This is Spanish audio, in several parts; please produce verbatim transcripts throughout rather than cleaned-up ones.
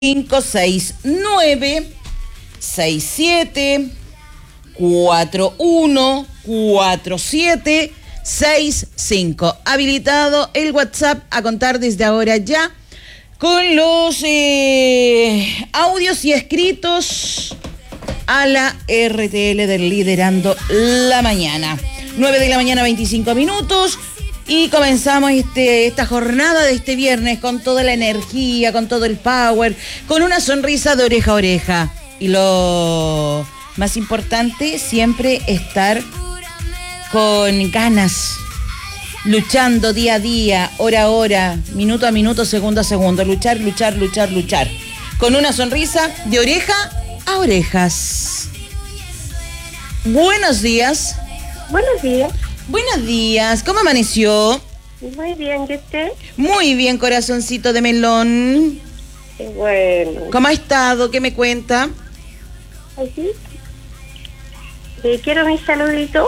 cinco seis nueve seis siete cuatro uno cuatro siete seis cinco. Habilitado el WhatsApp a contar desde ahora ya con los eh, audios y escritos a la R T L del Liderando la Mañana. nueve de la mañana, veinticinco minutos. Y comenzamos este, esta jornada de este viernes con toda la energía, con todo el power, con una sonrisa de oreja a oreja. Y lo más importante, siempre estar con ganas, luchando día a día, hora a hora, minuto a minuto, segundo a segundo. Luchar, luchar, luchar, luchar. Con una sonrisa de oreja a orejas. Buenos días. Buenos días. Buenos días, ¿cómo amaneció? Muy bien, ¿y usted? Muy bien, corazoncito de melón. Qué bueno. ¿Cómo ha estado? ¿Qué me cuenta? ¿Así? Eh, quiero mi saludito.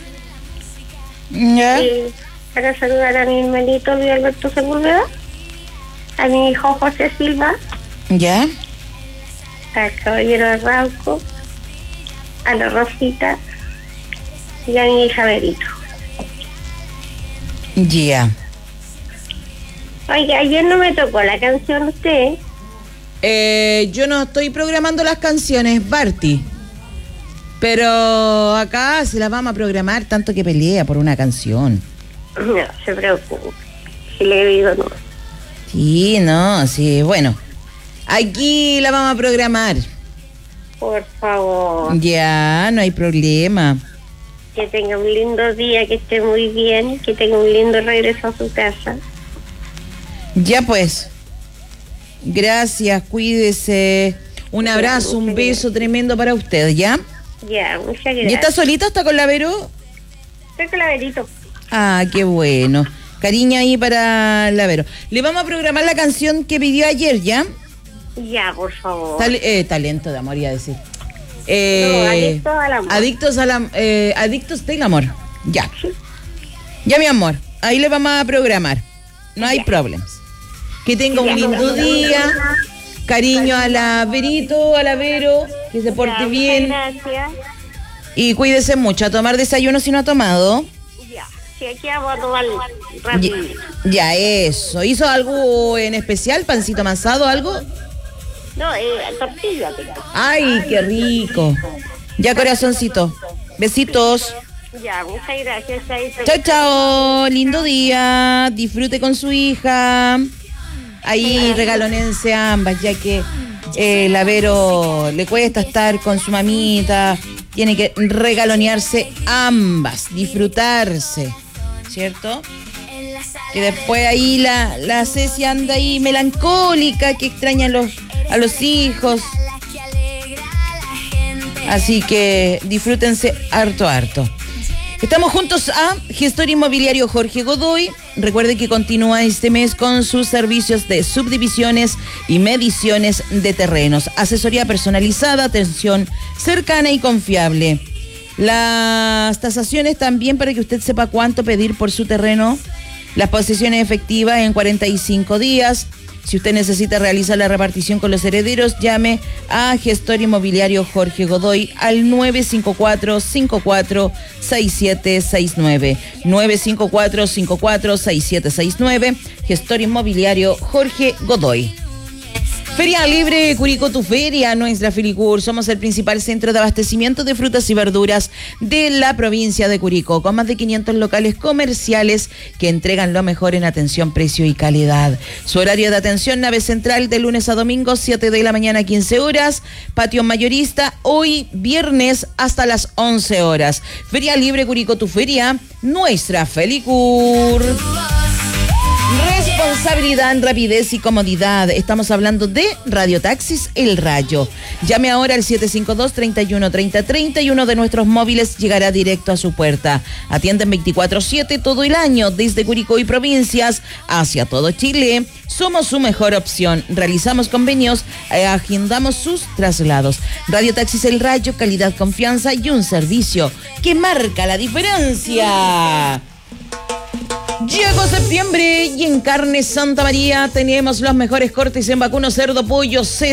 ¿Ya? Eh, para saludar a mi hermanito Luis Alberto Sepúlveda, a mi hijo José Silva, ¿Ya? al caballero Arrauco, a la Rosita y a mi hija Berito. Ya. Oiga, ayer no me tocó la canción usted. Eh, yo no estoy programando las canciones, Barty. Pero acá se las vamos a programar, tanto que pelea por una canción. No se preocupe, si le digo no. Sí, no, sí, bueno. Aquí la vamos a programar. Por favor. Ya, no hay problema. Que tenga un lindo día, que esté muy bien, que tenga un lindo regreso a su casa. Ya pues. Gracias, cuídese. Un abrazo, un beso tremendo para usted, ¿ya? Ya, muchas gracias. ¿Y está solita? ¿Está con la Vero? Estoy con la Verito. Ah, qué bueno. Cariño ahí para la Vero. Le vamos a programar la canción que pidió ayer, ¿ya? Ya, por favor. Tal, eh, talento de amor, iba a decir. Eh, no, adictos al amor. Adictos, a la, eh, adictos del amor. Ya. Ya, mi amor. Ahí le vamos a programar. No hay ya. problemas. Que tenga un Ya, lindo ya. día. Cariño a la Verito, a la Vero. Que se porte Ya, bien. gracias. Y cuídese mucho. A tomar desayuno si no ha tomado. Ya, si aquí vamos a tomar rápido. Ya, ya, eso. ¿Hizo algo en especial? ¿Pancito amasado, algo? No, eh, tortilla. Tengo. Ay, qué rico. Ya, corazoncito. Besitos. Ya, muchas gracias. Ahí Chao, chao. Lindo día. Disfrute con su hija. Ahí regalonense ambas, ya que eh, la Vero le cuesta estar con su mamita. Tiene que regalonearse ambas, disfrutarse, ¿cierto? Que después ahí la, la Ceci anda ahí melancólica, que extraña a los, a los hijos. Así que disfrútense harto, harto. Estamos juntos a Gestor Inmobiliario Jorge Godoy. Recuerde que continúa este mes con sus servicios de subdivisiones y mediciones de terrenos. Asesoría personalizada, atención cercana y confiable. Las tasaciones también para que usted sepa cuánto pedir por su terreno. Las posesiones efectivas en cuarenta y cinco días. Si usted necesita realizar la repartición con los herederos, llame a Gestor Inmobiliario Jorge Godoy al nueve cinco cuatro, cinco cuatro seis siete seis nueve. nueve cinco cuatro, cinco cuatro seis siete seis nueve. Gestor Inmobiliario Jorge Godoy. Feria Libre Curicó, tu feria, nuestra Filicur. Somos el principal centro de abastecimiento de frutas y verduras de la provincia de Curicó, con más de quinientos locales comerciales que entregan lo mejor en atención, precio y calidad. Su horario de atención, nave central de lunes a domingo, siete de la mañana, quince horas. Patio mayorista, hoy viernes hasta las once horas. Feria Libre Curicó, tu feria, nuestra Filicur. Responsabilidad, rapidez y comodidad. Estamos hablando de Radiotaxis El Rayo. Llame ahora al siete cinco dos, treinta y uno, treinta, treinta y uno de nuestros móviles llegará directo a su puerta. Atienden veinticuatro siete todo el año desde Curicó y provincias hacia todo Chile. Somos su mejor opción. Realizamos convenios, eh, agendamos sus traslados. Radiotaxis El Rayo, calidad, confianza y un servicio que marca la diferencia. Llegó septiembre y en Carne Santa María tenemos los mejores cortes en vacuno, cerdo, pollo,